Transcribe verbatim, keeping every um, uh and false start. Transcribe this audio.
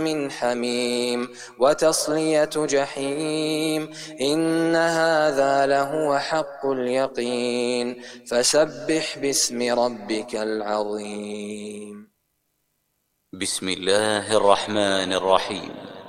من حميم وتصلية جحيم إن هذا لهو حق اليقين فسبح باسم ربك العظيم. بسم الله الرحمن الرحيم.